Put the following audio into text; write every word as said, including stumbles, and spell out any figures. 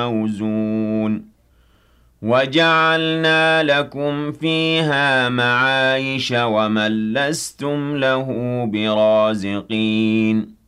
الْمَوْزُونَ وَجَعَلْنَا لَكُمْ فِيهَا مَعَايِشَ وَمَن لَّسْتُمْ لَهُ بِرَازِقِينَ